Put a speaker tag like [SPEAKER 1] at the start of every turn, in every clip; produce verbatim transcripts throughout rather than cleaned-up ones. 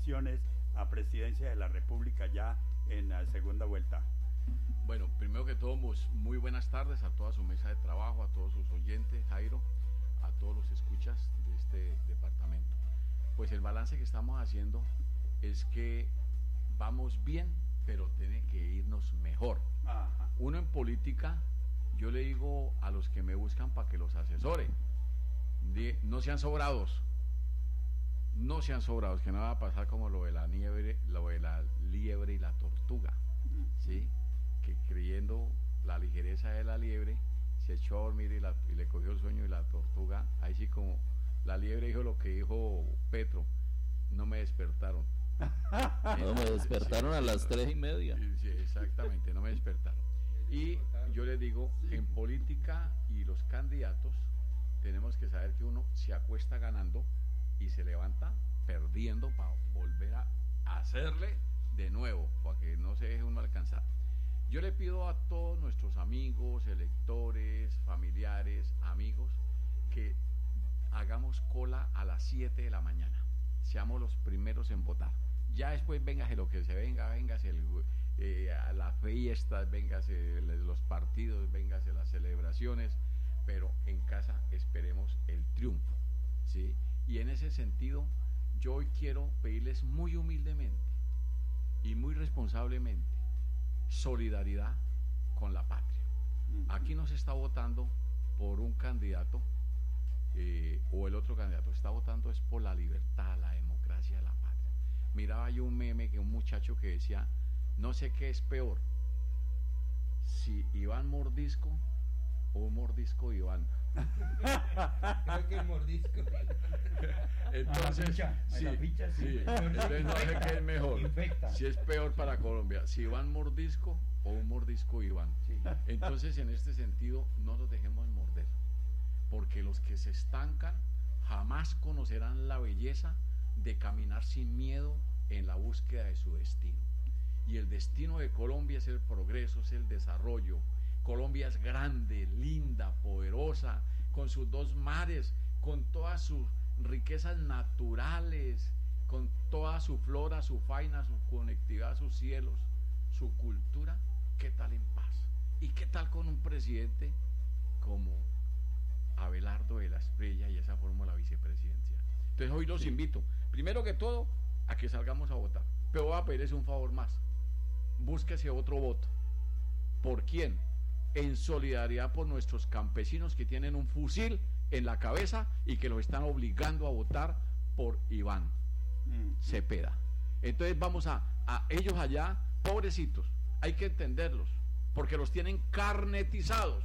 [SPEAKER 1] elecciones a presidencia de la República ya en la segunda vuelta?
[SPEAKER 2] Bueno, primero que todo, muy buenas tardes a toda su mesa de trabajo, a todos sus oyentes, Jairo, a todos los escuchas de este departamento. Pues el balance que estamos haciendo es que vamos bien, pero tiene que irnos mejor. Ajá. Uno en política, yo le digo a los que me buscan para que los asesore, de, no sean sobrados, no sean sobrados, que no va a pasar como lo de la liebre, lo de la liebre y la tortuga, ¿sí? Que creyendo la ligereza de la liebre, se echó a dormir y, la, y le cogió el sueño, y la tortuga, ahí sí como la liebre dijo lo que dijo Petro, no me despertaron.
[SPEAKER 3] No, me despertaron a las tres y media.
[SPEAKER 2] Sí, exactamente, no me despertaron. Y yo les digo, en política y los candidatos, tenemos que saber que uno se acuesta ganando y se levanta perdiendo para volver a hacerle de nuevo, para que no se deje uno alcanzar. Yo le pido a todos nuestros amigos, electores, familiares, amigos, que hagamos cola a las siete de la mañana, seamos los primeros en votar. Ya después véngase lo que se venga, véngase el, eh, a las fiestas, véngase los partidos, véngase las celebraciones, pero en casa esperemos el triunfo, ¿sí? Y en ese sentido, yo hoy quiero pedirles muy humildemente y muy responsablemente solidaridad con la patria. Aquí no se está votando por un candidato eh, o el otro candidato, está votando es por la libertad, la democracia de la patria. Miraba yo un meme que un muchacho que decía, no sé qué es peor, si Iván Mordisco o un mordisco Iván.
[SPEAKER 4] Creo que el mordisco.
[SPEAKER 2] Entonces,
[SPEAKER 1] ficha,
[SPEAKER 2] sí,
[SPEAKER 1] la ficha, sí.
[SPEAKER 2] sí. Entonces no sé qué es mejor,
[SPEAKER 1] infecta.
[SPEAKER 2] Si es peor para Colombia, si Iván Mordisco o un mordisco Iván. Sí. Entonces, en este sentido, no nos dejemos morder, porque los que se estancan jamás conocerán la belleza de caminar sin miedo en la búsqueda de su destino. Y el destino de Colombia es el progreso, es el desarrollo. Colombia es grande, linda, poderosa, con sus dos mares, con todas sus riquezas naturales, con toda su flora, su fauna, su conectividad, sus cielos, su cultura. ¿Qué tal en paz? ¿Y qué tal con un presidente como Abelardo de la Espriella y esa fórmula vicepresidencial? Entonces hoy los sí. invito, primero que todo, a que salgamos a votar. Pero voy a pedirles un favor más. Búsquese otro voto. ¿Por quién? En solidaridad por nuestros campesinos que tienen un fusil en la cabeza y que los están obligando a votar por Iván mm. Cepeda. Entonces vamos a, a ellos allá, pobrecitos, hay que entenderlos, porque los tienen carnetizados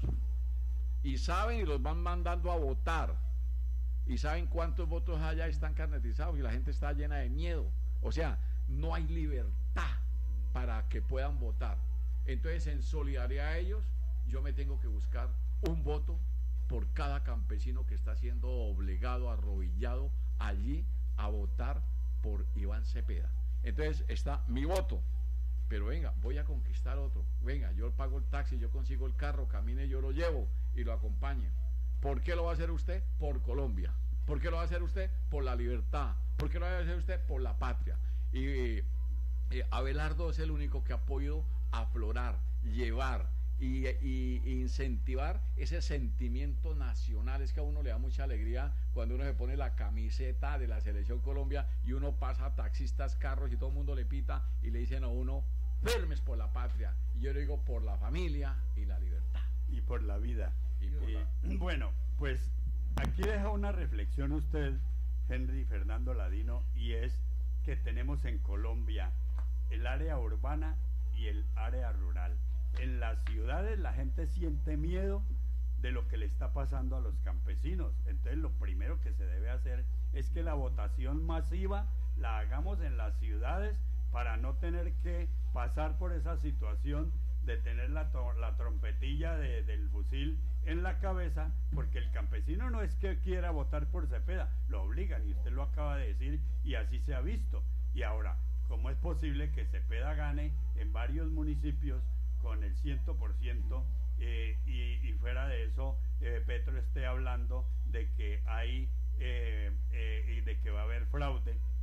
[SPEAKER 2] y saben y los van mandando a votar y saben cuántos votos allá están carnetizados y la gente está llena de miedo. O sea, no hay libertad para que puedan votar. Entonces, en solidaridad a ellos, yo me tengo que buscar un voto por cada campesino que está siendo obligado, arrodillado allí a votar por Iván Cepeda. Entonces está mi voto, pero venga, voy a conquistar otro. Venga, yo pago el taxi, yo consigo el carro, camine, yo lo llevo y lo acompaño. ¿Por qué lo va a hacer usted? Por Colombia. ¿Por qué lo va a hacer usted? Por la libertad. ¿Por qué lo va a hacer usted? Por la patria. Y eh, eh, Abelardo es el único que ha podido aflorar, llevar y, y, y incentivar ese sentimiento nacional. Es que a uno le da mucha alegría cuando uno se pone la camiseta de la Selección Colombia y uno pasa taxistas, carros y todo el mundo le pita y le dicen a uno, firmes por la patria. Y yo le digo, por la familia y la libertad.
[SPEAKER 1] Y por la vida.
[SPEAKER 2] Y por
[SPEAKER 1] eh,
[SPEAKER 2] la...
[SPEAKER 1] Bueno, pues aquí deja una reflexión usted, Henry Fernando Ladino, y es que tenemos en Colombia el área urbana y el área rural. En las ciudades la gente siente miedo de lo que le está pasando a los campesinos. Entonces lo primero que se debe hacer es que la votación masiva la hagamos en las ciudades para no tener que pasar por esa situación de tener la, la trompetilla de, del fusil en la cabeza, porque el campesino no es que quiera votar por Cepeda, lo obligan, y usted lo acaba de decir, y así se ha visto. Y ahora, ¿cómo es posible que Cepeda gane en varios municipios con el cien por ciento eh, y, y fuera de eso eh, Petro esté hablando de que hay eh, eh, y de que va a haber fraude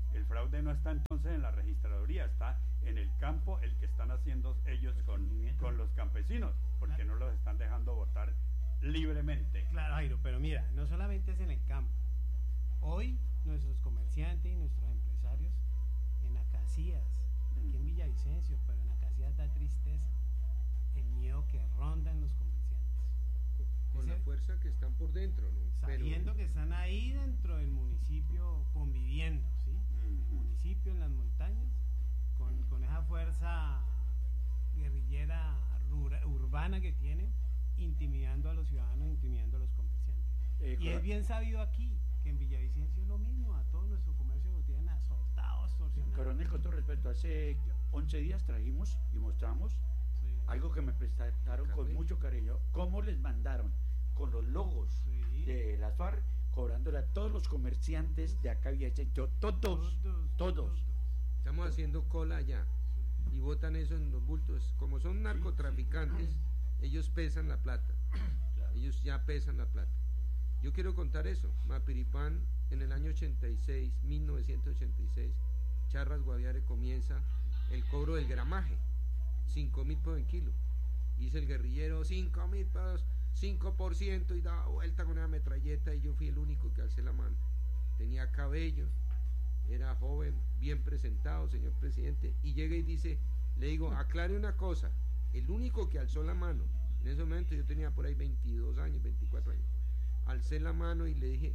[SPEAKER 1] El fraude no está entonces en la registraduría, está en el campo el que están haciendo ellos con, con los campesinos, porque no los están dejando votar libremente.
[SPEAKER 4] Claro, Jairo, pero mira, no solamente es en el campo. Hoy nuestros comerciantes y nuestros empresarios en Acacías, aquí en Villavicencio, pero en Acacías da tristeza el miedo que ronda en los comerciantes.
[SPEAKER 5] Con
[SPEAKER 4] Ese,
[SPEAKER 5] la fuerza que están por dentro, ¿no?
[SPEAKER 4] Sabiendo pero... que están ahí dentro del municipio conviviendo, ¿sí? Uh-huh. Municipio en las montañas, con, con esa fuerza guerrillera rural, urbana que tienen, intimidando a los ciudadanos, intimidando a los comerciantes. Eh, y es bien sabido aquí que en Villavicencio es lo mismo, a todos nuestros comercios lo tienen azotados, extorsionados.
[SPEAKER 6] Coronel, con todo respeto, hace once días trajimos y mostramos sí. algo que me prestaron con mucho cariño, cómo les mandaron con los logos sí. de las FARC, cobrándole a todos los comerciantes de acá Villavicencio, todos, todos, todos, todos.
[SPEAKER 5] Estamos haciendo cola allá sí. y botan eso en los bultos, como son narcotraficantes, sí, sí. ellos pesan la plata, claro. ellos ya pesan la plata. Yo quiero contar eso. Mapiripán, en el año ochenta y seis, mil novecientos ochenta y seis, Charras Guaviare comienza el cobro del gramaje, cinco mil pesos en kilo. Dice el guerrillero, cinco mil pesos, cinco por ciento, y daba vuelta con una metralleta, y yo fui el único que alcé la mano. Tenía cabello, era joven, bien presentado, señor presidente, y llega y dice, le digo, aclare una cosa, el único que alzó la mano, en ese momento yo tenía por ahí veintidós años, veinticuatro años, alcé la mano y le dije,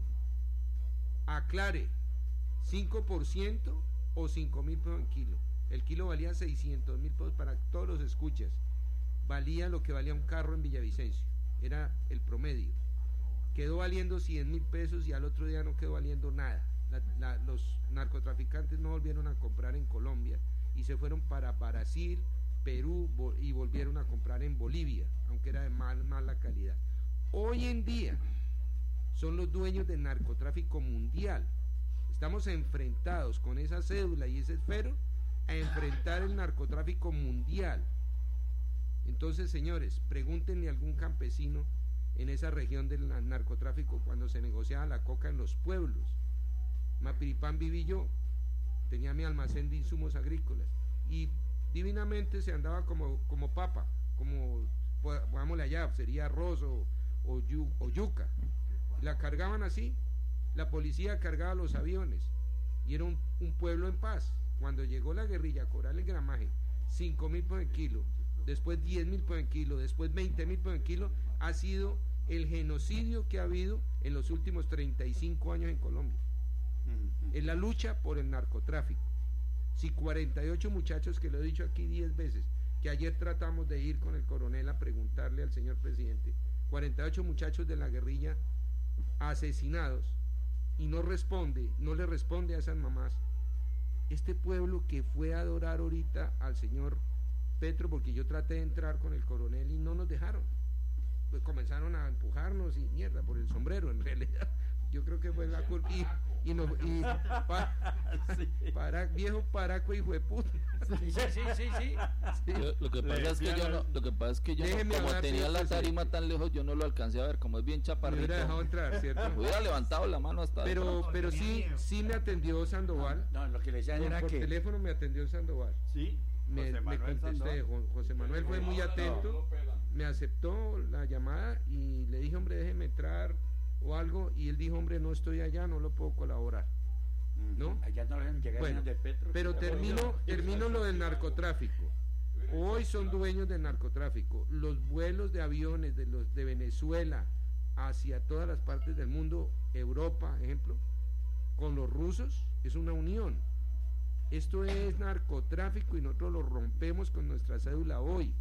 [SPEAKER 5] aclare, cinco por ciento o cinco mil pesos en kilo. El kilo valía seiscientos mil pesos para todos los escuchas. Valía lo que valía un carro en Villavicencio. Era el promedio. Quedó valiendo cien mil pesos y al otro día no quedó valiendo nada. La, la, los narcotraficantes no volvieron a comprar en Colombia y se fueron para Brasil, Perú y volvieron a comprar en Bolivia, aunque era de mal, mala calidad. Hoy en día son los dueños del narcotráfico mundial. Estamos enfrentados con esa cédula y ese esfero a enfrentar el narcotráfico mundial. Entonces, señores, pregúntenle a algún campesino en esa región del narcotráfico cuando se negociaba la coca en los pueblos. Mapiripán viví yo, tenía mi almacén de insumos agrícolas y divinamente se andaba como, como papa, como, pongámosle allá, sería arroz o, o, yu, o yuca. La cargaban así, la policía cargaba los aviones y era un, un pueblo en paz. Cuando llegó la guerrilla a cobrar el gramaje, cinco mil por el kilo, después diez mil por el kilo, después veinte mil por el kilo, ha sido el genocidio que ha habido en los últimos treinta y cinco años en Colombia. Es la lucha por el narcotráfico. Si cuarenta y ocho muchachos, que lo he dicho aquí diez veces, que ayer tratamos de ir con el coronel a preguntarle al señor presidente, cuarenta y ocho muchachos de la guerrilla asesinados y no responde, no le responde a esas mamás. Este pueblo que fue a adorar ahorita al señor Petro, porque yo traté de entrar con el coronel y no nos dejaron, pues comenzaron a empujarnos y mierda por el sombrero, en realidad yo creo que fue la culpa y, y, no, y pa, sí. para, viejo paraco hijo de puta.
[SPEAKER 3] Sí, sí, sí, sí, sí. Yo, lo que pasa es que yo no, lo que pasa es que yo no, como tenía la tarima tan lejos, yo no lo alcancé a ver, como es bien chaparrito. Me
[SPEAKER 5] hubiera dejado entrar, ¿cierto?
[SPEAKER 3] Me hubiera levantado la mano hasta
[SPEAKER 5] Pero, pero sí, sí me atendió Sandoval.
[SPEAKER 6] No, lo que le decían era
[SPEAKER 5] por
[SPEAKER 6] que...
[SPEAKER 5] Por teléfono me atendió Sandoval.
[SPEAKER 1] Sí,
[SPEAKER 5] me, me contesté, José Manuel fue muy atento, me aceptó la llamada y le dije, hombre, déjeme entrar o algo, y él dijo, hombre, no estoy allá, no lo puedo colaborar, ¿no?
[SPEAKER 6] Allá no dejan llegar bueno, de Petro.
[SPEAKER 5] Pero termino, termino lo del narcotráfico. Hoy son dueños del narcotráfico. Los vuelos de aviones de los de Venezuela hacia todas las partes del mundo, Europa, ejemplo, con los rusos, es una unión. Esto es narcotráfico y nosotros lo rompemos con nuestra cédula hoy.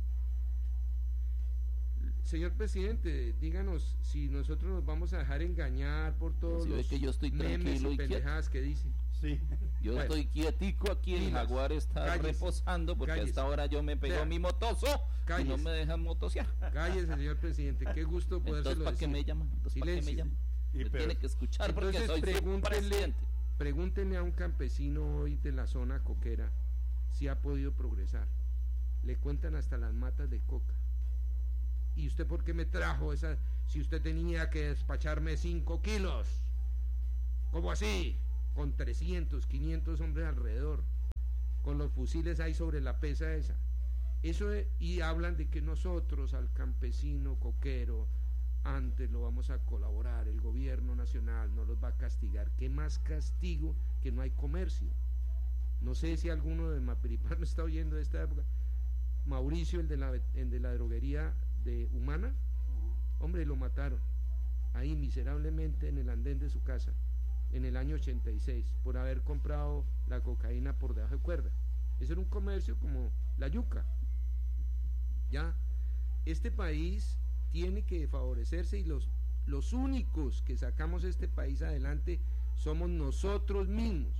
[SPEAKER 5] Señor presidente, díganos si nosotros nos vamos a dejar engañar por todos
[SPEAKER 3] si
[SPEAKER 5] los
[SPEAKER 3] que yo estoy
[SPEAKER 5] memes y pendejadas que dicen.
[SPEAKER 1] Sí.
[SPEAKER 3] Yo bueno, estoy quietico aquí, el Jaguar está cállese, reposando porque cállese. A esta hora yo me pego o sea, mi motoso cállese. Y no me dejan motosear.
[SPEAKER 5] Cállese, señor presidente, qué gusto podérselo
[SPEAKER 3] decir. ¿Para qué me llaman? Entonces, ¿para qué me llaman? Me tiene que escuchar.
[SPEAKER 5] Entonces,
[SPEAKER 3] porque soy
[SPEAKER 5] pregúntenle, pregúntenle a un campesino hoy de la zona coquera si ha podido progresar. Le cuentan hasta las matas de coca. ¿Y usted por qué me trajo esa? Si usted tenía que despacharme cinco kilos. ¿Cómo así? con trescientos, quinientos hombres alrededor, con los fusiles ahí sobre la pesa esa. Eso es, y hablan de que nosotros al campesino coquero antes lo vamos a colaborar, el gobierno nacional no los va a castigar. ¿Qué más castigo que no hay comercio? No sé si alguno de Mapiripán no está oyendo de esta época. Mauricio, el de la, el de la droguería de Humana, hombre, lo mataron ahí miserablemente en el andén de su casa en el año ochenta y seis por haber comprado la cocaína por debajo de cuerda. Ese era un comercio como la yuca. Ya, este país tiene que favorecerse y los, los únicos que sacamos este país adelante somos nosotros mismos.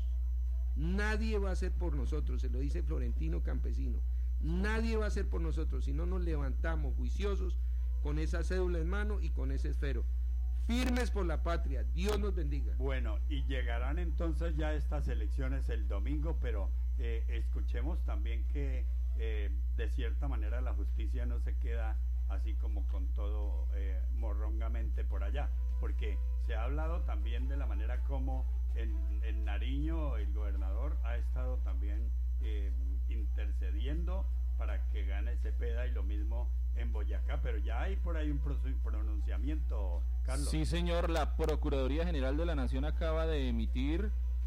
[SPEAKER 5] Nadie va a hacer por nosotros, se lo dice Florentino Campesino. Nadie va a hacer por nosotros si no nos levantamos juiciosos con esa cédula en mano y con ese esfero. Firmes por la patria, Dios nos bendiga.
[SPEAKER 1] Bueno, y llegarán entonces ya estas elecciones el domingo, pero eh, escuchemos también que eh, de cierta manera la justicia no se queda así como con todo eh, morrongamente por allá, porque se ha hablado también de la manera como en, en Nariño el gobernador ha estado también eh, intercediendo para que gane Cepeda, y lo mismo en Boyacá, pero ya hay por ahí un pronunciamiento, Carlos.
[SPEAKER 3] Sí, señor, la Procuraduría General de la Nación acaba de emitir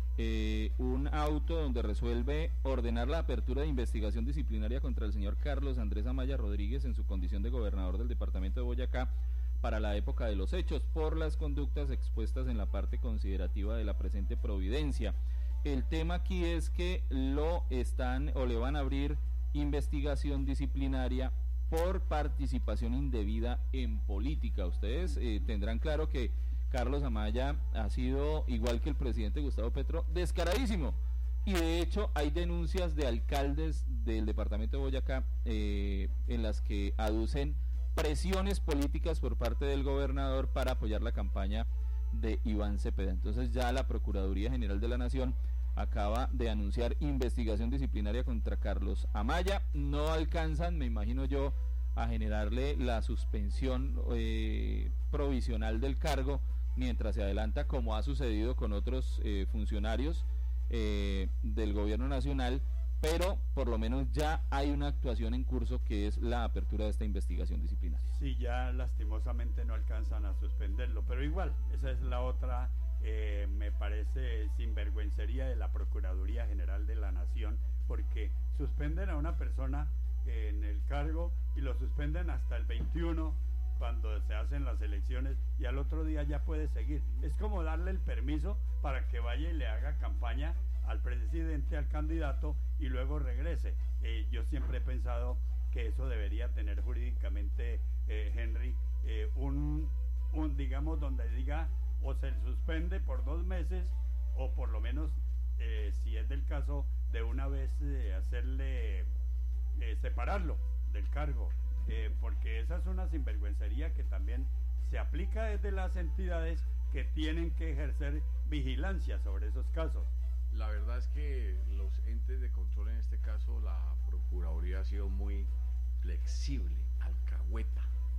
[SPEAKER 3] eh, un auto donde resuelve ordenar la apertura de investigación disciplinaria contra el señor Carlos Andrés Amaya Rodríguez en su condición de gobernador del departamento de Boyacá para la época de los hechos, por las conductas expuestas en la parte considerativa de la presente providencia. El tema aquí es que lo están o le van a abrir investigación disciplinaria por participación indebida en política. Ustedes eh, tendrán claro que Carlos Amaya ha sido, igual que el presidente Gustavo Petro, descaradísimo, y de hecho hay denuncias de alcaldes del departamento de Boyacá eh, en las que aducen presiones políticas por parte del gobernador para apoyar la campaña de Iván Cepeda. Entonces ya la Procuraduría General de la Nación acaba de anunciar investigación disciplinaria contra Carlos Amaya. No alcanzan, me imagino yo, a generarle la suspensión eh, provisional del cargo mientras se adelanta, como ha sucedido con otros eh, funcionarios eh, del gobierno nacional, pero por lo menos ya hay una actuación en curso que es la apertura de esta investigación disciplinaria.
[SPEAKER 1] Sí, ya lastimosamente no alcanzan a suspenderlo, pero igual, esa es la otra, eh, me parece, sinvergüencería de la Procuraduría General de la Nación, porque suspenden a una persona eh, en el cargo y lo suspenden hasta el veintiuno, cuando se hacen las elecciones, y al otro día ya puede seguir. Es como darle el permiso para que vaya y le haga campaña al presidente, al candidato, y luego regrese. Eh, yo siempre he pensado que eso debería tener jurídicamente, eh, Henry, eh, un, un, digamos, donde diga o se suspende por dos meses, o por lo menos, eh, si es del caso, de una vez eh, hacerle, eh, separarlo del cargo. Eh, porque esa es una sinvergüencería que también se aplica desde las entidades que tienen que ejercer vigilancia sobre esos casos.
[SPEAKER 2] La verdad es que los entes de control, en este caso la Procuraduría, ha sido muy flexible, alcahueta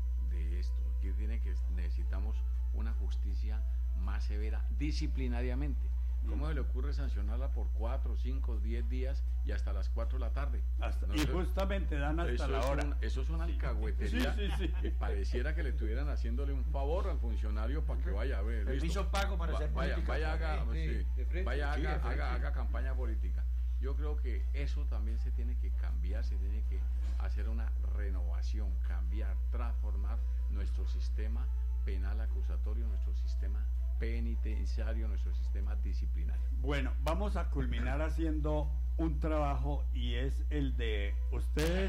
[SPEAKER 2] de esto. Aquí tiene que necesitamos una justicia más severa disciplinariamente. ¿Cómo se le ocurre sancionarla por cuatro, cinco, diez días y hasta las cuatro de la tarde?
[SPEAKER 1] Hasta,
[SPEAKER 2] no
[SPEAKER 1] y
[SPEAKER 2] sé,
[SPEAKER 1] justamente dan hasta
[SPEAKER 2] eso
[SPEAKER 1] la hora.
[SPEAKER 2] Un, eso es una alcahuetería.
[SPEAKER 1] Sí, sí, sí.
[SPEAKER 2] Que pareciera que le estuvieran haciéndole un favor al funcionario para que vaya a ver.
[SPEAKER 6] Permiso pago para
[SPEAKER 2] Va,
[SPEAKER 6] hacer
[SPEAKER 2] vaya,
[SPEAKER 6] política.
[SPEAKER 2] Vaya, haga, sí, sí, vaya
[SPEAKER 6] sí,
[SPEAKER 2] haga, haga, haga campaña política. Yo creo que eso también se tiene que cambiar, se tiene que hacer una renovación, cambiar, transformar nuestro sistema penal acusatorio, nuestro sistema penitenciario, nuestro sistema disciplinario.
[SPEAKER 1] Bueno, vamos a culminar haciendo un trabajo, y es el de ustedes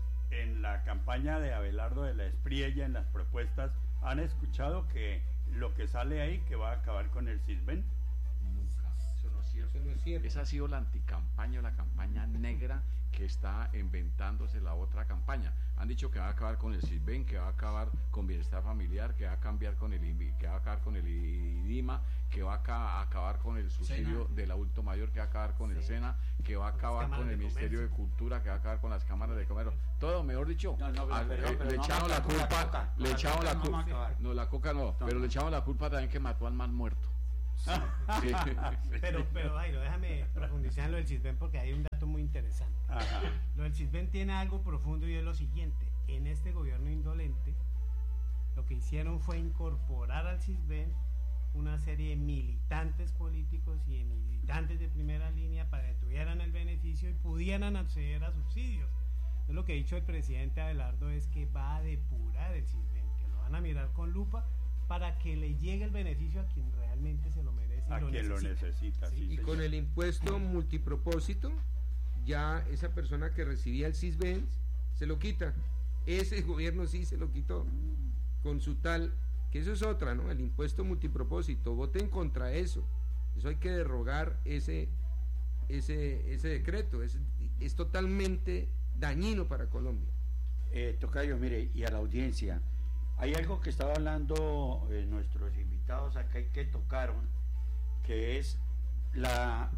[SPEAKER 1] en la campaña de Abelardo de la Espriella, en las propuestas, ¿han escuchado que lo que sale ahí que va a acabar con el Sisbén?
[SPEAKER 2] Nunca, eso no es cierto.
[SPEAKER 5] Eso no es cierto.
[SPEAKER 2] Esa ha sido la anticampaña, la campaña negra que está inventándose la otra campaña. Han dicho que va a acabar con el Sisbén, que va a acabar con bienestar familiar, que va a cambiar con el I N V I, que va a acabar con el IDIMA, que va a acabar con el subsidio Sena. del adulto mayor, que va a acabar con sí. el SENA, que va a acabar con el Ministerio de Cultura, que va a acabar con las cámaras de comercio. Todo, mejor dicho,
[SPEAKER 6] no, no,
[SPEAKER 2] al,
[SPEAKER 6] pero,
[SPEAKER 2] eh,
[SPEAKER 6] pero
[SPEAKER 2] le
[SPEAKER 6] no
[SPEAKER 2] echaron la culpa,
[SPEAKER 6] la
[SPEAKER 2] le echaron la culpa,
[SPEAKER 6] no,
[SPEAKER 2] no, la coca no, no, pero le echaron la culpa también que mató al mal muerto. Sí.
[SPEAKER 4] Pero, pero Jairo, déjame profundizar en lo del Sisbén porque hay un dato muy interesante.
[SPEAKER 1] Ajá.
[SPEAKER 4] Lo del Sisbén tiene algo profundo y es lo siguiente: en este gobierno indolente, lo que hicieron fue incorporar al Sisbén una serie de militantes políticos y de militantes de primera línea para que tuvieran el beneficio y pudieran acceder a subsidios. Entonces, lo que ha dicho el presidente Abelardo es que va a depurar el Sisbén, que lo van a mirar con lupa para que le llegue el beneficio a quien realmente se lo merece y
[SPEAKER 1] a
[SPEAKER 4] lo
[SPEAKER 1] quien
[SPEAKER 4] necesita.
[SPEAKER 1] lo necesita.
[SPEAKER 4] Sí.
[SPEAKER 1] Sí,
[SPEAKER 5] Y
[SPEAKER 1] señor.
[SPEAKER 5] con el impuesto multipropósito, ya esa persona que recibía el Sisbén se lo quita. Ese gobierno sí se lo quitó. Con su tal, que eso es otra, ¿no? El impuesto multipropósito. Voten contra eso. Eso hay que derrogar ese, ese, ese decreto. Es, es totalmente dañino para Colombia.
[SPEAKER 6] Eh, Tocayo, mire, y a la audiencia, hay algo que estaba hablando eh, nuestros invitados acá y que tocaron, que es la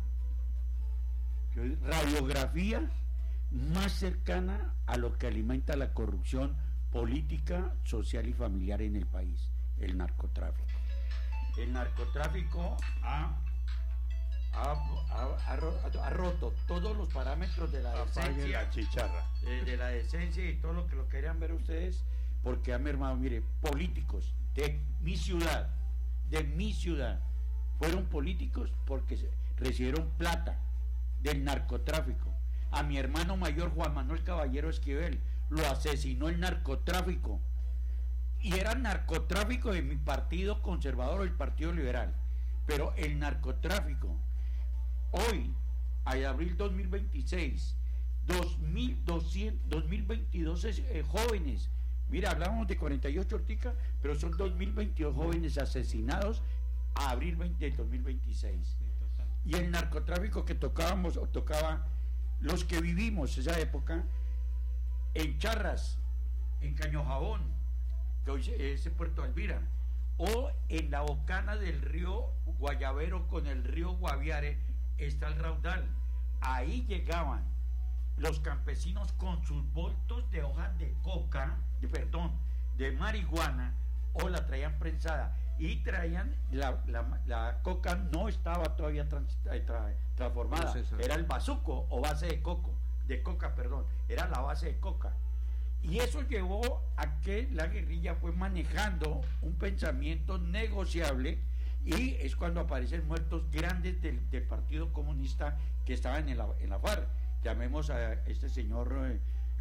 [SPEAKER 6] radiografía más cercana a lo que alimenta la corrupción política, social y familiar en el país, el narcotráfico. El narcotráfico ha, ha, ha, ha, ha roto todos los parámetros de la
[SPEAKER 1] Apague
[SPEAKER 6] decencia,
[SPEAKER 1] la chicharra.
[SPEAKER 6] eh, de la decencia y todo lo que lo querían ver ustedes, porque han mermado, mire, políticos de mi ciudad, de mi ciudad, fueron políticos porque se- recibieron plata del narcotráfico. A mi hermano mayor Juan Manuel Caballero Esquivel lo asesinó el narcotráfico, y era narcotráfico de mi partido conservador o el Partido Liberal, pero el narcotráfico hoy, en abril dos mil veintiséis, dos mil doscientos, dos mil veintidós eh, jóvenes, mira, hablábamos de cuarenta y ocho orticas, pero son dos mil veintidós jóvenes asesinados a abril veinte de dos mil veintiséis.
[SPEAKER 4] Sí, total.
[SPEAKER 6] Y el narcotráfico que tocábamos o tocaba los que vivimos esa época en Charras, en Cañojabón, que hoy es Puerto Alvira, o en la bocana del río Guayabero con el río Guaviare está el raudal. Ahí llegaban los campesinos con sus boltos de hojas de coca, de, perdón, de marihuana, o la traían prensada y traían la, la, la coca no estaba todavía trans, tra, transformada,
[SPEAKER 5] Procesada.
[SPEAKER 6] era el bazuco o base de coco, de coca, perdón, era la base de coca. Y eso llevó a que la guerrilla fue manejando un pensamiento negociable, y es cuando aparecen muertos grandes del, del Partido Comunista que estaban en la, en la FARC. Llamemos a este señor, eh,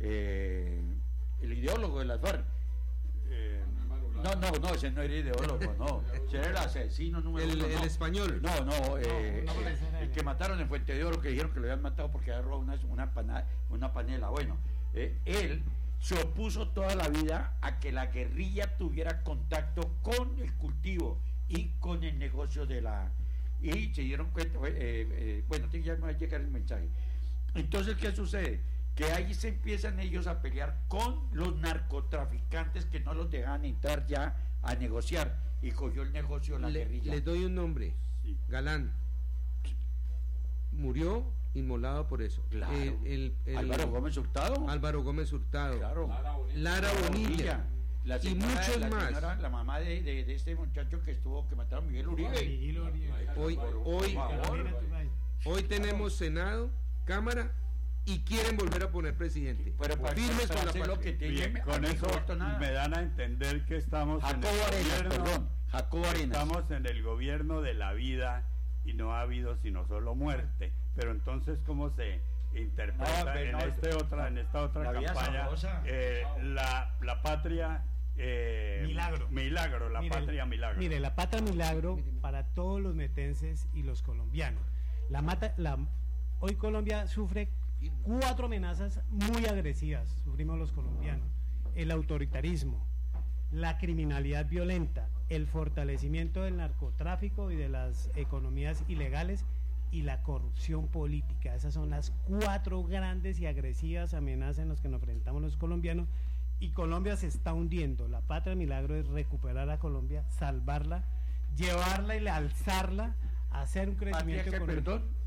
[SPEAKER 6] eh, el ideólogo de las FARC. Eh, no, no, no, ese no era ideólogo, no. Ese era el asesino número
[SPEAKER 5] El,
[SPEAKER 6] uno.
[SPEAKER 5] el
[SPEAKER 6] no.
[SPEAKER 5] español.
[SPEAKER 6] No, no, eh,
[SPEAKER 4] no, no,
[SPEAKER 6] eh,
[SPEAKER 4] ese era
[SPEAKER 6] el
[SPEAKER 4] él.
[SPEAKER 6] que mataron en Fuente de Oro, que dijeron que lo habían matado porque había robado una, una, pana- una panela. Bueno, eh, él se opuso toda la vida a que la guerrilla tuviera contacto con el cultivo y con el negocio de la... Y se dieron cuenta, eh, eh, bueno, ya me va a llegar el mensaje. Entonces, ¿qué sucede? Que ahí se empiezan ellos a pelear con los narcotraficantes que no los dejaban entrar ya a negociar, y cogió el negocio la
[SPEAKER 5] Le-
[SPEAKER 6] guerrilla.
[SPEAKER 5] les doy un nombre.
[SPEAKER 1] Sí.
[SPEAKER 5] Galán. Murió inmolado por eso.
[SPEAKER 6] Claro.
[SPEAKER 5] El- el- el-
[SPEAKER 6] Álvaro Gómez Hurtado.
[SPEAKER 5] Álvaro Gómez Hurtado.
[SPEAKER 6] Claro.
[SPEAKER 5] Lara Bonilla.
[SPEAKER 6] La
[SPEAKER 5] Y
[SPEAKER 6] señora-
[SPEAKER 5] muchos
[SPEAKER 6] la
[SPEAKER 5] más.
[SPEAKER 6] señora, la mamá de, de, de este muchacho que estuvo, que mataron a Miguel Uribe.
[SPEAKER 4] Miguel Uribe.
[SPEAKER 5] Hoy, hoy,
[SPEAKER 6] Por favor.
[SPEAKER 4] Mira tú, Jairo.
[SPEAKER 5] hoy tenemos Senado, Cámara, y quieren volver a poner presidente.
[SPEAKER 6] Pero para,
[SPEAKER 5] Firmes
[SPEAKER 6] para
[SPEAKER 5] con la
[SPEAKER 6] hacer lo
[SPEAKER 5] patria.
[SPEAKER 6] que
[SPEAKER 1] Bien,
[SPEAKER 6] tiene,
[SPEAKER 1] con
[SPEAKER 6] aquí
[SPEAKER 1] eso
[SPEAKER 6] no falta nada.
[SPEAKER 1] me dan a entender que estamos en
[SPEAKER 6] Jacobo
[SPEAKER 1] el
[SPEAKER 6] Arenas,
[SPEAKER 1] gobierno,
[SPEAKER 6] perdón, Jacobo Arenas.
[SPEAKER 1] estamos en el gobierno de la vida y no ha habido sino solo muerte. Pero entonces, ¿cómo se interpreta
[SPEAKER 6] No, pero
[SPEAKER 1] en
[SPEAKER 6] no,
[SPEAKER 1] este otra, en esta otra
[SPEAKER 6] la vida
[SPEAKER 1] campaña
[SPEAKER 6] sabrosa.
[SPEAKER 1] eh, la, la patria eh,
[SPEAKER 4] Milagro.
[SPEAKER 1] milagro, la
[SPEAKER 4] Mire,
[SPEAKER 1] patria milagro?
[SPEAKER 4] Mire, la patria milagro para todos los metenses y los colombianos. La mata, la, hoy Colombia sufre cuatro amenazas muy agresivas, sufrimos los colombianos. El autoritarismo, la criminalidad violenta, el fortalecimiento del narcotráfico y de las economías ilegales, y la corrupción política. Esas son las cuatro grandes y agresivas amenazas en las que nos enfrentamos los colombianos, y Colombia se está hundiendo. La patria milagro es recuperar a Colombia, salvarla, llevarla y alzarla, hacer un
[SPEAKER 6] ¿Patria
[SPEAKER 4] crecimiento
[SPEAKER 6] qué,
[SPEAKER 4] económico.
[SPEAKER 6] perdón?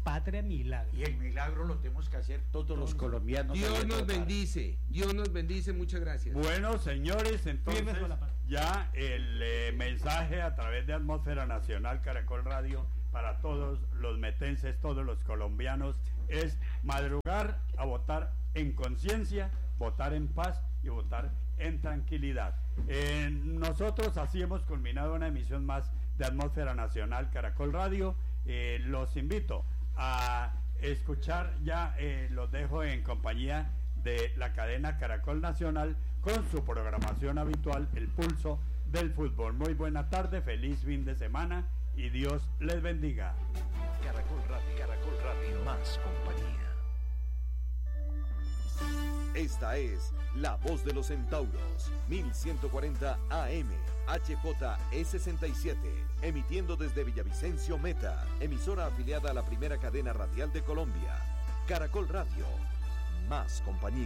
[SPEAKER 4] patria milagro.
[SPEAKER 6] Y el milagro lo tenemos que hacer todos los colombianos.
[SPEAKER 5] Dios nos bendice, Dios nos bendice, muchas gracias.
[SPEAKER 1] Bueno, señores, entonces ya el eh, mensaje a través de Atmósfera Nacional Caracol Radio para todos los metenses, todos los colombianos, es madrugar a votar en conciencia, votar en paz y votar en tranquilidad. Eh, nosotros así hemos culminado una emisión más de Atmósfera Nacional Caracol Radio. Eh, los invito a escuchar, ya eh, los dejo en compañía de la cadena Caracol Nacional con su programación habitual, El Pulso del Fútbol. Muy buena tarde, feliz fin de semana y Dios les bendiga.
[SPEAKER 7] Caracol Radio, Caracol Radio, más compañía. Esta es La Voz de los Centauros, mil ciento cuarenta A M, H J E sesenta y siete, emitiendo desde Villavicencio Meta, emisora afiliada a la primera cadena radial de Colombia. Caracol Radio, más compañía.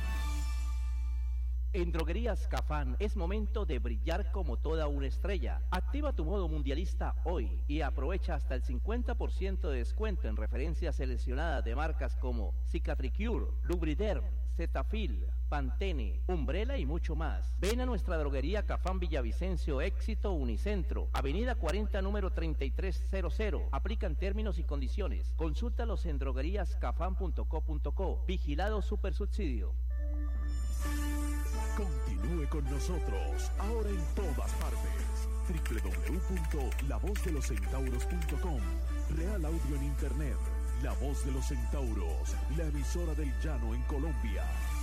[SPEAKER 8] En Droguerías Cafán es momento de brillar como toda una estrella. Activa tu modo mundialista hoy y aprovecha hasta el cincuenta por ciento de descuento en referencias seleccionadas de marcas como Cicatricure, Lubriderm, Cetaphil, Pantene, Umbrella y mucho más. Ven a nuestra droguería Cafán Villavicencio Éxito Unicentro, Avenida cuarenta, número treinta y tres cero. Aplican términos y condiciones. Consúltalos en droguerías cafán punto co punto co. Vigilado Supersubsidio.
[SPEAKER 9] Continúe con nosotros, ahora en todas partes. doble u doble u doble u punto la voz de los centauros punto com. Real Audio en Internet. La Voz de los Centauros, la emisora del llano en Colombia.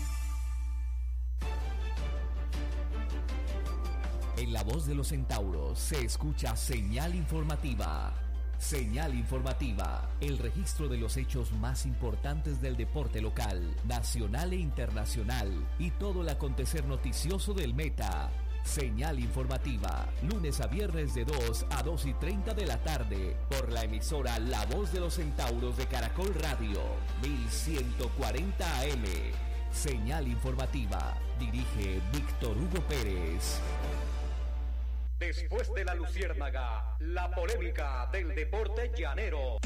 [SPEAKER 10] En La Voz de los Centauros se escucha señal informativa. Señal informativa, el registro de los hechos más importantes del deporte local, nacional e internacional y todo el acontecer noticioso del Meta. Señal informativa, lunes a viernes de dos a dos y treinta de la tarde, por la emisora La Voz de los Centauros de Caracol Radio, mil ciento cuarenta A M. Señal informativa, dirige Víctor Hugo Pérez.
[SPEAKER 11] Después de la luciérnaga, la polémica del deporte llanero.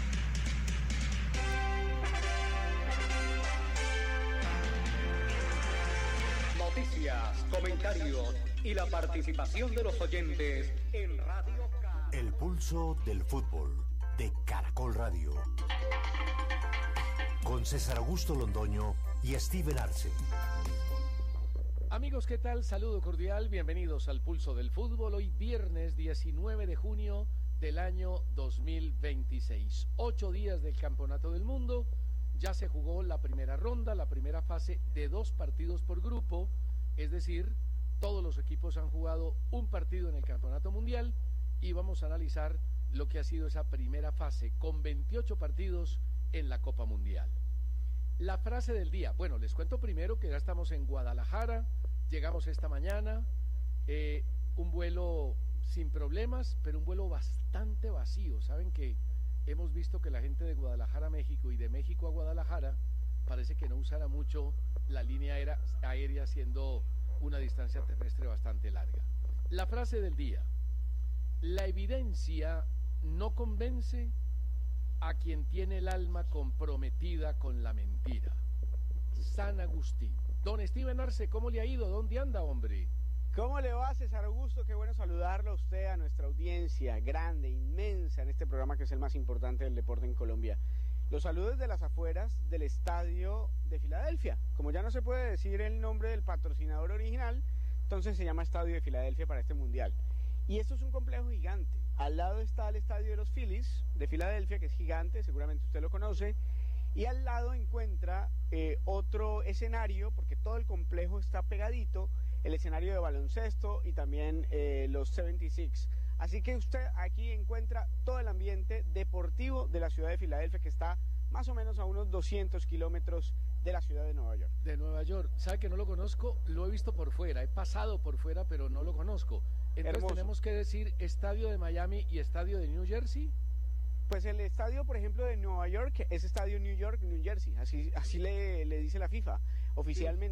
[SPEAKER 11] Noticias, comentarios y la participación de los oyentes en Radio Caracol.
[SPEAKER 7] El Pulso del Fútbol de Caracol Radio. Con César Augusto Londoño y Steven Arce.
[SPEAKER 2] Amigos, ¿qué tal? Saludo cordial, bienvenidos al Pulso del Fútbol, hoy viernes diecinueve de junio del año dos mil veintiséis. Ocho días del Campeonato del Mundo, ya se jugó la primera ronda, la primera fase de dos partidos por grupo, es decir, todos los equipos han jugado un partido en el Campeonato Mundial y vamos a analizar lo que ha sido esa primera fase con veintiocho partidos en la Copa Mundial. La frase del día, bueno, les cuento primero que ya estamos en Guadalajara, llegamos esta mañana, eh, un vuelo sin problemas, pero un vuelo bastante vacío. Saben que hemos visto que la gente de Guadalajara a México y de México a Guadalajara parece que no usara mucho la línea aérea, aérea siendo una distancia terrestre bastante larga. La frase del día, la evidencia no convence a quien tiene el alma comprometida con la mentira. San Agustín. Don Steven Arce, ¿cómo le ha ido? ¿Dónde anda, hombre?
[SPEAKER 12] ¿Cómo le va, César Augusto? Qué bueno saludarlo a usted, a nuestra audiencia grande, inmensa en este programa que es el más importante del deporte en Colombia. Los saludos de las afueras del estadio de Filadelfia. Como ya no se puede decir el nombre del patrocinador original, entonces se llama Estadio de Filadelfia para este mundial. Y esto es un complejo gigante. Al lado está el estadio de los Phillies de Filadelfia, que es gigante, seguramente usted lo conoce. Y al lado encuentra eh, otro escenario, porque todo el complejo está pegadito, el escenario de baloncesto y también eh, los setenta y seis. Así que usted aquí encuentra todo el ambiente deportivo de la ciudad de Filadelfia, que está más o menos a unos doscientos kilómetros de la ciudad de Nueva York.
[SPEAKER 2] De Nueva York. ¿Sabe que no lo conozco? Lo he visto por fuera, he pasado por fuera, pero no lo conozco. Entonces Hermoso. Tenemos que decir estadio de Miami y estadio de New Jersey.
[SPEAKER 12] Pues el estadio, por ejemplo, de Nueva York es estadio New York, New Jersey, así, así le, le dice la FIFA oficialmente. Sí.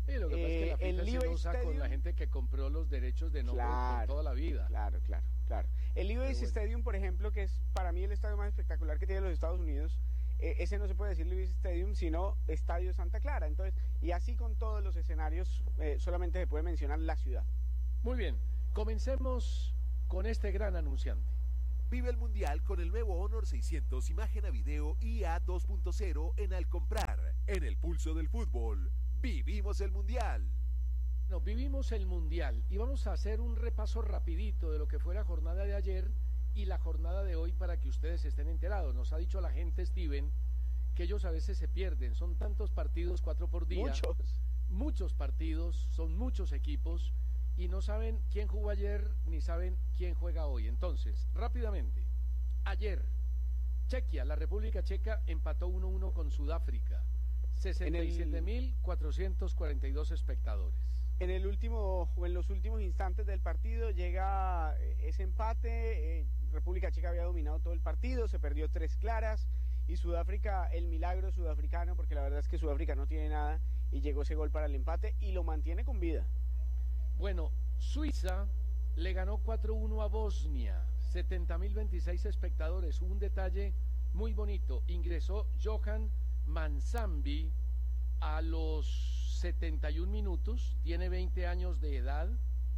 [SPEAKER 13] Sí, lo que pasa es que la FIFA es celosa con la gente que compró los derechos de nombre
[SPEAKER 12] claro,
[SPEAKER 13] por toda la vida.
[SPEAKER 12] Claro, claro, claro. El Levi's bueno. Stadium, por ejemplo, que es para mí el estadio más espectacular que tiene los Estados Unidos, eh, ese no se puede decir Levi's Stadium, sino Estadio Santa Clara. Entonces, y así con todos los escenarios, eh, solamente se puede mencionar la ciudad.
[SPEAKER 13] Muy bien, comencemos con este gran anunciante.
[SPEAKER 7] Vive el Mundial con el nuevo Honor seiscientos imagen a video I A dos punto cero en Al Comprar. En el pulso del fútbol, vivimos el Mundial.
[SPEAKER 13] No, vivimos el Mundial y vamos a hacer un repaso rapidito de lo que fue la jornada de ayer y la jornada de hoy para que ustedes estén enterados. Nos ha dicho la gente, Steven, que ellos a veces se pierden. Son tantos partidos, cuatro por día.
[SPEAKER 12] Muchos.
[SPEAKER 13] Muchos partidos, son muchos equipos y no saben quién jugó ayer ni saben quién juega hoy. Entonces, rápidamente, ayer Chequia, la República Checa, empató uno uno con Sudáfrica. sesenta y siete mil cuatrocientos cuarenta y dos espectadores.
[SPEAKER 12] En el último, o en los últimos instantes del partido llega ese empate. eh, República Checa había dominado todo el partido, se perdió tres claras y Sudáfrica, el milagro sudafricano, porque la verdad es que Sudáfrica no tiene nada, y llegó ese gol para el empate y lo mantiene con vida.
[SPEAKER 13] Bueno, Suiza le ganó cuatro uno a Bosnia, setenta mil veintiséis espectadores. Un detalle muy bonito, ingresó Johan Mansambi a los setenta y un minutos, tiene veinte años de edad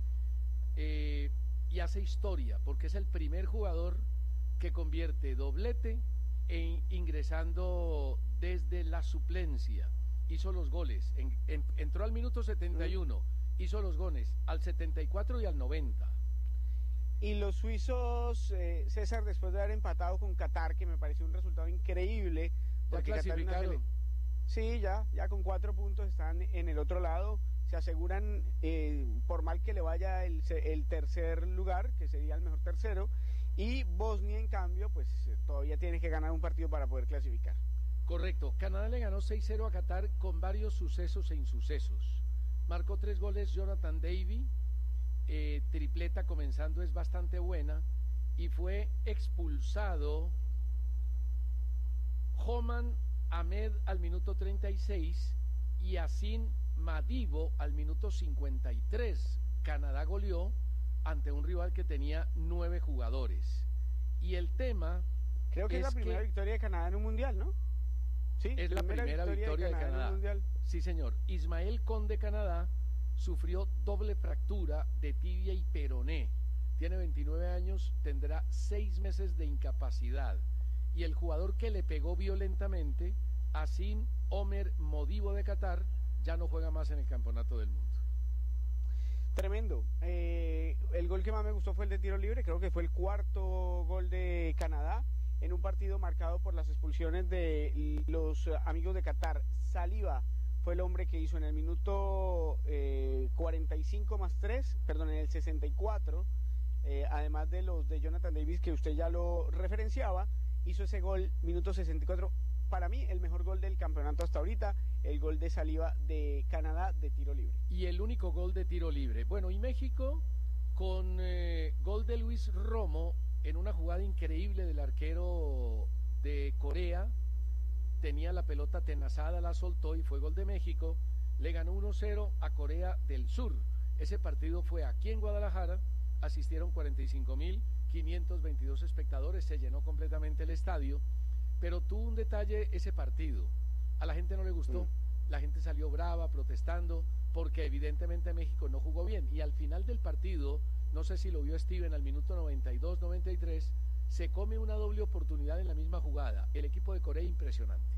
[SPEAKER 13] eh, y hace historia porque es el primer jugador que convierte doblete e ingresando desde la suplencia. Hizo los goles, en, en, entró al minuto setenta y uno, hizo los goles al setenta y cuatro y al noventa.
[SPEAKER 12] Y los suizos, eh, César, después de haber empatado con Qatar, que me pareció un resultado increíble, porque
[SPEAKER 13] ya clasificaron.
[SPEAKER 12] Sí, ya, ya con cuatro puntos están en el otro lado, se aseguran, eh, por mal que le vaya el, el tercer lugar, que sería el mejor tercero, y Bosnia, en cambio, pues todavía tiene que ganar un partido para poder clasificar.
[SPEAKER 13] Correcto, Canadá le ganó seis cero a Qatar con varios sucesos e insucesos. Marcó tres goles Jonathan David, eh, tripleta comenzando es bastante buena, y fue expulsado Homan Ahmed al minuto treinta y seis y Asin Madibo al minuto cincuenta y tres. Canadá goleó ante un rival que tenía nueve jugadores. Y el tema...
[SPEAKER 12] Creo que es, es la primera victoria de Canadá en un mundial, ¿no? Sí,
[SPEAKER 13] es la primera victoria, victoria de Canadá, de Canadá. En un mundial. Sí, señor. Ismael Conde, Canadá, sufrió doble fractura de tibia y peroné. Tiene veintinueve años, tendrá seis meses de incapacidad. Y el jugador que le pegó violentamente, Asin Omer Modibo de Qatar, ya no juega más en el Campeonato del Mundo.
[SPEAKER 12] Tremendo. Eh, el gol que más me gustó fue el de tiro libre, creo que fue el cuarto gol de Canadá, en un partido marcado por las expulsiones de los amigos de Qatar. Saliba fue el hombre que hizo en el minuto eh, cuarenta y cinco más tres, perdón, en el sesenta y cuatro, eh, además de los de Jonathan Davis, que usted ya lo referenciaba, hizo ese gol, minuto sesenta y cuatro, para mí el mejor gol del campeonato hasta ahorita, el gol de Saliba de Canadá de tiro libre.
[SPEAKER 13] Y el único gol de tiro libre. Bueno, y México con eh, gol de Luis Romo en una jugada increíble del arquero de Corea, tenía la pelota tenazada, la soltó y fue gol de México, le ganó uno cero a Corea del Sur. Ese partido fue aquí en Guadalajara, asistieron cuarenta y cinco mil quinientos veintidós espectadores, se llenó completamente el estadio, pero tuvo un detalle ese partido, a la gente no le gustó, mm. la gente salió brava, protestando, porque evidentemente México no jugó bien, y al final del partido, no sé si lo vio Steven, al minuto noventa y dos noventa y tres, se come una doble oportunidad en la misma jugada, el equipo de Corea impresionante.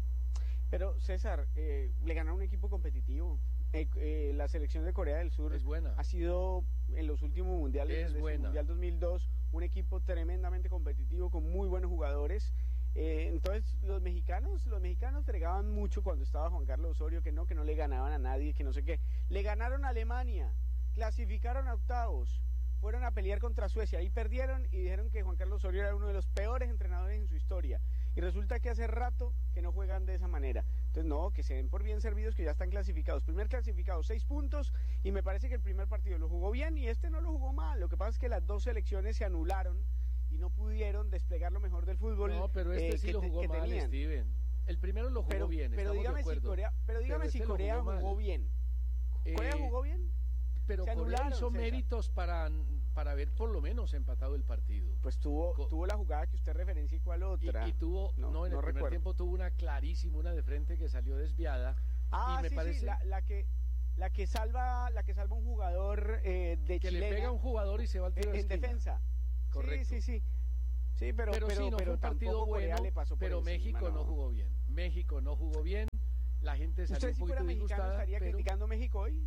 [SPEAKER 12] Pero César, eh, le ganó un equipo competitivo. Eh, eh, la selección de Corea del Sur
[SPEAKER 13] es buena.
[SPEAKER 12] Ha sido en los últimos mundiales,
[SPEAKER 13] es
[SPEAKER 12] desde
[SPEAKER 13] buena.
[SPEAKER 12] el Mundial dos mil dos, un equipo tremendamente competitivo con muy buenos jugadores. Eh, entonces los mexicanos, los mexicanos fregaban mucho cuando estaba Juan Carlos Osorio, que no, que no le ganaban a nadie, que no sé qué. Le ganaron a Alemania, clasificaron a octavos, fueron a pelear contra Suecia y perdieron y dijeron que Juan Carlos Osorio era uno de los peores entrenadores en su historia. Y resulta que hace rato que no juegan de esa manera. Entonces, no, que se den por bien servidos, que ya están clasificados. Primer clasificado, seis puntos, y me parece que el primer partido lo jugó bien y este no lo jugó mal. Lo que pasa es que las dos selecciones se anularon y no pudieron desplegar lo mejor del fútbol.
[SPEAKER 13] No, pero este
[SPEAKER 12] eh,
[SPEAKER 13] sí
[SPEAKER 12] que,
[SPEAKER 13] lo jugó
[SPEAKER 12] que
[SPEAKER 13] mal,
[SPEAKER 12] tenían.
[SPEAKER 13] Steven. El primero lo jugó
[SPEAKER 12] pero,
[SPEAKER 13] bien,
[SPEAKER 12] pero dígame si Corea, pero dígame pero si Corea jugó bien. ¿Corea
[SPEAKER 13] Eh,
[SPEAKER 12] jugó bien?
[SPEAKER 13] Pero
[SPEAKER 12] Se
[SPEAKER 13] Corea
[SPEAKER 12] anularon,
[SPEAKER 13] hizo
[SPEAKER 12] César.
[SPEAKER 13] méritos para, para haber por lo menos empatado el partido.
[SPEAKER 12] Pues tuvo,
[SPEAKER 13] Co-
[SPEAKER 12] tuvo la jugada que usted referencia y cuál
[SPEAKER 13] Y,
[SPEAKER 12] otra.
[SPEAKER 13] y tuvo, no,
[SPEAKER 12] No,
[SPEAKER 13] en el
[SPEAKER 12] no
[SPEAKER 13] primer
[SPEAKER 12] recuerdo.
[SPEAKER 13] tiempo tuvo una clarísima, una de frente que salió desviada.
[SPEAKER 12] Ah,
[SPEAKER 13] y me
[SPEAKER 12] sí,
[SPEAKER 13] parece
[SPEAKER 12] sí, la, la que la que salva la que salva un jugador eh, de
[SPEAKER 13] que
[SPEAKER 12] chilena
[SPEAKER 13] le pega a un jugador y se va al tiro
[SPEAKER 12] en,
[SPEAKER 13] de
[SPEAKER 12] en
[SPEAKER 13] esquina.
[SPEAKER 12] defensa.
[SPEAKER 13] Correcto.
[SPEAKER 12] Sí, sí, sí. Sí, pero
[SPEAKER 13] pero,
[SPEAKER 12] pero,
[SPEAKER 13] sí, no
[SPEAKER 12] pero
[SPEAKER 13] fue un partido
[SPEAKER 12] tampoco Corea
[SPEAKER 13] bueno,
[SPEAKER 12] le pasó por
[SPEAKER 13] pero
[SPEAKER 12] encima,
[SPEAKER 13] México no jugó bien. México no jugó bien. La gente salió
[SPEAKER 12] ¿Usted
[SPEAKER 13] un
[SPEAKER 12] si fuera
[SPEAKER 13] poquito
[SPEAKER 12] mexicano
[SPEAKER 13] disgustada,
[SPEAKER 12] estaría
[SPEAKER 13] pero
[SPEAKER 12] criticando México hoy?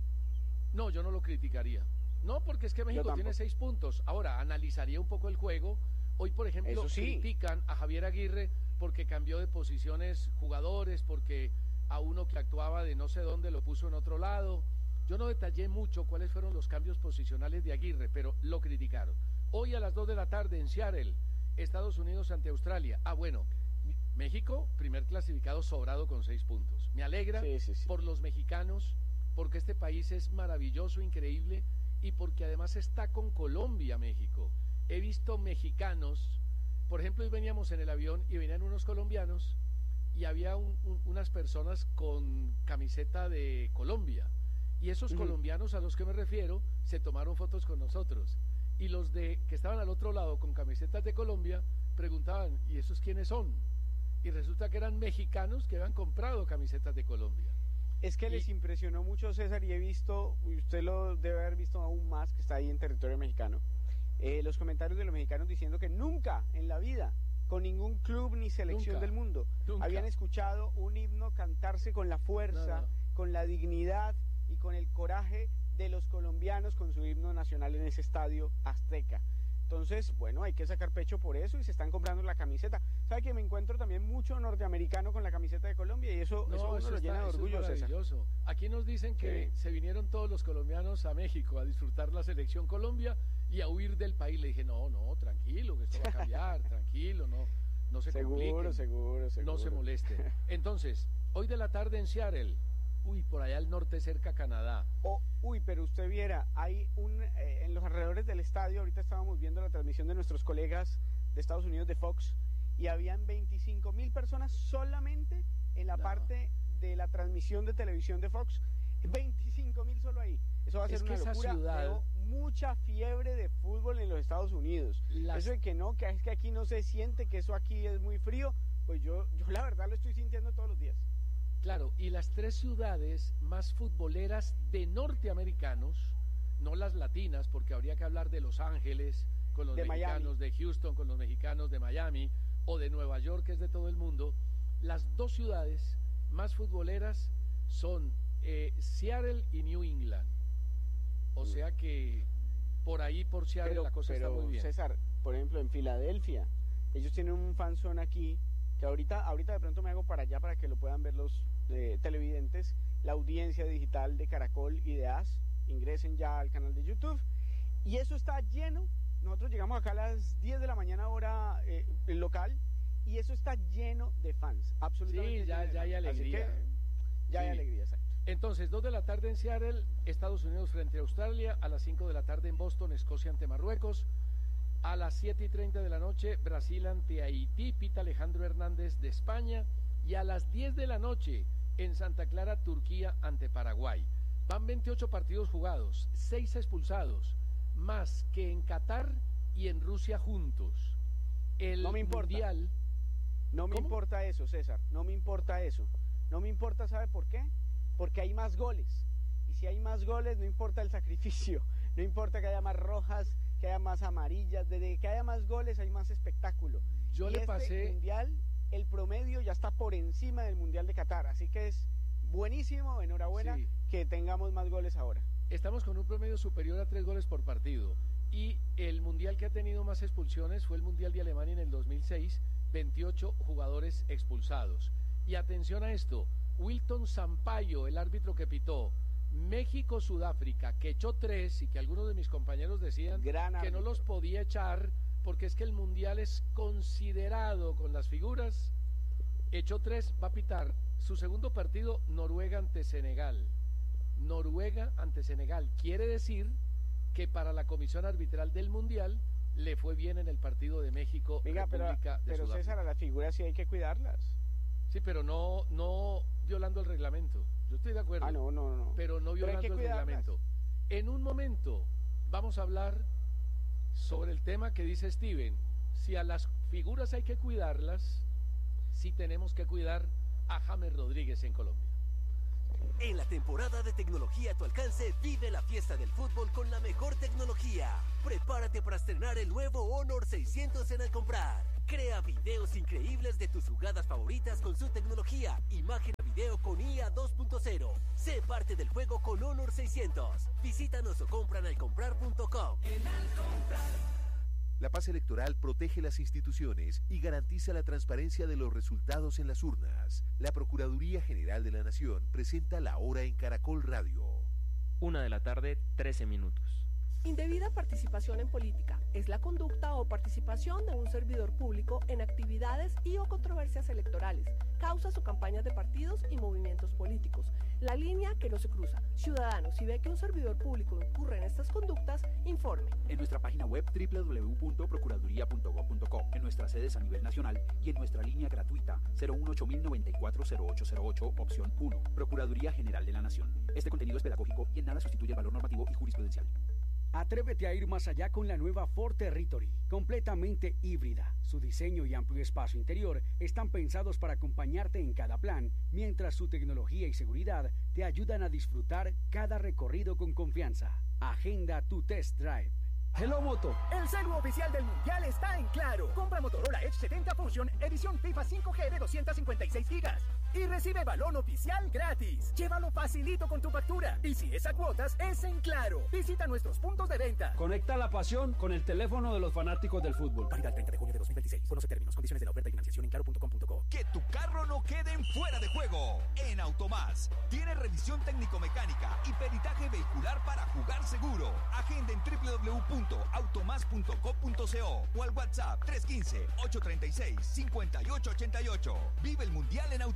[SPEAKER 13] no, yo no lo criticaría. No, porque es que México
[SPEAKER 12] tampoco.
[SPEAKER 13] tiene seis puntos. Ahora, analizaría un poco el juego. Hoy, por ejemplo,
[SPEAKER 12] Eso sí.
[SPEAKER 13] critican a Javier Aguirre porque cambió de posiciones jugadores, porque a uno que actuaba de no sé dónde lo puso en otro lado. Yo no detallé mucho cuáles fueron los cambios posicionales de Aguirre, pero lo criticaron. Hoy a las dos de la tarde en Seattle, Estados Unidos ante Australia. Ah, bueno, México, primer clasificado sobrado con seis puntos. Me alegra
[SPEAKER 12] Sí, sí, sí.
[SPEAKER 13] por los mexicanos, porque este país es maravilloso, increíble, y porque además está con Colombia, México. He visto mexicanos, por ejemplo, hoy veníamos en el avión y venían unos colombianos y había un- un- unas personas con camiseta de Colombia. Y esos
[SPEAKER 12] Ujú.
[SPEAKER 13] colombianos a los que me refiero se tomaron fotos con nosotros. Y los de que estaban al otro lado con camisetas de Colombia preguntaban, ¿y esos quiénes son? Y resulta que eran mexicanos que habían comprado camisetas de Colombia.
[SPEAKER 12] Es que
[SPEAKER 13] Y-
[SPEAKER 12] les impresionó mucho, César, y he visto, y usted lo debe haber visto aún más, que está ahí en territorio mexicano, eh, los comentarios de los mexicanos diciendo que nunca en la vida, con ningún club ni selección
[SPEAKER 13] Nunca,
[SPEAKER 12] del mundo,
[SPEAKER 13] nunca.
[SPEAKER 12] habían escuchado un himno cantarse con la fuerza,
[SPEAKER 13] No, no.
[SPEAKER 12] con la dignidad y con el coraje de los colombianos con su himno nacional en ese estadio azteca. Entonces, bueno, hay que sacar pecho por eso y se están comprando la camiseta. ¿Sabe que me encuentro también mucho norteamericano con la camiseta de Colombia y eso,
[SPEAKER 13] No,
[SPEAKER 12] eso a uno
[SPEAKER 13] eso
[SPEAKER 12] lo
[SPEAKER 13] está-
[SPEAKER 12] llena de
[SPEAKER 13] eso es
[SPEAKER 12] orgullo, César?
[SPEAKER 13] maravilloso. Aquí nos dicen que
[SPEAKER 12] Sí.
[SPEAKER 13] se vinieron todos los colombianos a México a disfrutar la selección Colombia y a huir del país. Le dije, no, no, tranquilo, que esto va a cambiar, tranquilo, no, no se
[SPEAKER 12] Seguro,
[SPEAKER 13] compliquen,
[SPEAKER 12] seguro, seguro.
[SPEAKER 13] no se moleste. Entonces, hoy de la tarde en Seattle, uy, por allá al norte cerca a Canadá.
[SPEAKER 12] Oh, uy, pero usted viera, hay un eh, en los alrededores del estadio, ahorita estábamos viendo la transmisión de nuestros colegas de Estados Unidos de Fox y habían veinticinco mil personas solamente en la
[SPEAKER 13] No.
[SPEAKER 12] parte de la transmisión de televisión de Fox. veinticinco mil solo ahí. Eso va a ser
[SPEAKER 13] Es que
[SPEAKER 12] una
[SPEAKER 13] esa
[SPEAKER 12] locura.
[SPEAKER 13] ciudad-
[SPEAKER 12] Veo mucha fiebre de fútbol en los Estados Unidos.
[SPEAKER 13] Las-
[SPEAKER 12] Eso de que no, que es que aquí no se siente, que eso aquí es muy frío, pues yo, yo la verdad lo estoy sintiendo todos los días.
[SPEAKER 13] Claro, y las tres ciudades más futboleras de norteamericanos, no las latinas, porque habría que hablar de Los Ángeles con los
[SPEAKER 12] De
[SPEAKER 13] mexicanos, de Houston con los mexicanos, de Miami o de Nueva York, que es de todo el mundo. Las dos ciudades más futboleras son eh, Seattle y New England. O sea que por ahí, por Seattle,
[SPEAKER 12] Pero,
[SPEAKER 13] la cosa
[SPEAKER 12] pero,
[SPEAKER 13] está muy bien.
[SPEAKER 12] César, por ejemplo, en Filadelfia, ellos tienen un fanzone aquí, que ahorita, ahorita de pronto me hago para allá para que lo puedan ver los eh, televidentes, la audiencia digital de Caracol y de A S, ingresen ya al canal de YouTube, y eso está lleno. Nosotros llegamos acá a las diez de la mañana hora eh, local, y eso está lleno de fans, absolutamente.
[SPEAKER 13] Sí, ya-
[SPEAKER 12] lleno de
[SPEAKER 13] ya hay
[SPEAKER 12] fans. Así
[SPEAKER 13] alegría.
[SPEAKER 12] que, ya hay
[SPEAKER 13] Sí.
[SPEAKER 12] alegría, exacto.
[SPEAKER 13] Entonces, dos de la tarde en Seattle, Estados Unidos frente a Australia, a las cinco de la tarde en Boston, Escocia ante Marruecos, a las siete y treinta de la noche, Brasil ante Haití, pita Alejandro Hernández de España, y a las diez de la noche en Santa Clara, Turquía ante Paraguay. Van veintiocho partidos jugados, seis expulsados, más que en Qatar y en Rusia juntos. El
[SPEAKER 12] No me importa.
[SPEAKER 13] Mundial...
[SPEAKER 12] No me
[SPEAKER 13] ¿Cómo?
[SPEAKER 12] importa eso, César, no me importa eso. No me importa, ¿sabe por qué? Porque hay más goles. Y si hay más goles, no importa el sacrificio. No importa que haya más rojas, que haya más amarillas. Desde que haya más goles, hay más espectáculo.
[SPEAKER 13] Yo
[SPEAKER 12] y
[SPEAKER 13] le
[SPEAKER 12] este
[SPEAKER 13] pasé...
[SPEAKER 12] mundial, el promedio ya está por encima del Mundial de Qatar. Así que es buenísimo, enhorabuena,
[SPEAKER 13] Sí.
[SPEAKER 12] que tengamos más goles ahora.
[SPEAKER 13] Estamos con un promedio superior a tres goles por partido. Y el mundial que ha tenido más expulsiones fue el Mundial de Alemania en el dos mil seis, veintiocho jugadores expulsados. Y atención a esto, Wilton Sampaio, el árbitro que pitó México-Sudáfrica, que echó tres y que algunos de mis compañeros decían
[SPEAKER 12] Gran
[SPEAKER 13] que no
[SPEAKER 12] árbitro.
[SPEAKER 13] los podía echar porque es que el mundial es considerado con las figuras. Echó tres, va a pitar su segundo partido, Noruega ante Senegal. Noruega ante Senegal. Quiere decir que para la comisión arbitral del mundial le fue bien en el partido de México,
[SPEAKER 12] Venga, pero,
[SPEAKER 13] República de
[SPEAKER 12] pero
[SPEAKER 13] Sudáfrica.
[SPEAKER 12] César, a las figuras sí hay que cuidarlas.
[SPEAKER 13] Sí, pero no, no violando el reglamento. Yo estoy de acuerdo.
[SPEAKER 12] Ah, no, no, no.
[SPEAKER 13] Pero no violando
[SPEAKER 12] pero
[SPEAKER 13] el reglamento. En un momento vamos a hablar sobre el tema que dice Steven. Si a las figuras hay que cuidarlas, sí tenemos que cuidar a James Rodríguez en Colombia.
[SPEAKER 14] En la temporada de tecnología a tu alcance, vive la fiesta del fútbol con la mejor tecnología. Prepárate para estrenar el nuevo Honor seiscientos en Al Comprar. Crea videos increíbles de tus jugadas favoritas con su tecnología. Imagen a video con I A dos punto cero. Sé parte del juego con Honor seiscientos. Visítanos o compra en alcomprar punto com. En Alcomprar.
[SPEAKER 7] La paz electoral protege las instituciones y garantiza la transparencia de los resultados en las urnas. La Procuraduría General de la Nación presenta La Hora en Caracol Radio.
[SPEAKER 15] Una de la tarde, trece minutos.
[SPEAKER 16] Indebida participación en política es la conducta o participación de un servidor público en actividades y o controversias electorales, causas o campañas de partidos y movimientos políticos. La línea que no se cruza. Ciudadano, si ve que un servidor público incurre en estas conductas, informe.
[SPEAKER 17] En nuestra página web doble u doble u doble u punto procuraduría punto gob punto co, en nuestras sedes a nivel nacional y en nuestra línea gratuita cero uno ocho mil noventa y cuatro cero ocho cero ocho, opción uno. Procuraduría General de la Nación. Este contenido es pedagógico y en nada sustituye el valor normativo y jurisprudencial.
[SPEAKER 18] Atrévete a ir más allá con la nueva Ford Territory, completamente híbrida. Su diseño y amplio espacio interior están pensados para acompañarte en cada plan, mientras su tecnología y seguridad te ayudan a disfrutar cada recorrido con confianza. Agenda tu test drive.
[SPEAKER 19] Hello Moto, el celu oficial del Mundial está en Claro. Compra Motorola Edge setenta Fusion, edición FIFA cinco G de doscientos cincuenta y seis gigas y recibe balón oficial gratis. Llévalo facilito con tu factura y si es a cuotas, es en Claro. Visita nuestros puntos de venta.
[SPEAKER 18] Conecta la pasión con el teléfono de los fanáticos del fútbol.
[SPEAKER 19] Válida el treinta de junio de dos mil veintiséis. Conoce términos, condiciones de la oferta y financiación en claro punto com punto co.
[SPEAKER 20] Que tu carro no quede en fuera de juego. En Automás tiene revisión técnico-mecánica y peritaje vehicular para jugar seguro. Agenda en doble u doble u doble u punto automás punto co punto co o al WhatsApp tres uno cinco, ocho tres seis, cinco ocho ocho ocho. Vive el Mundial en Automás.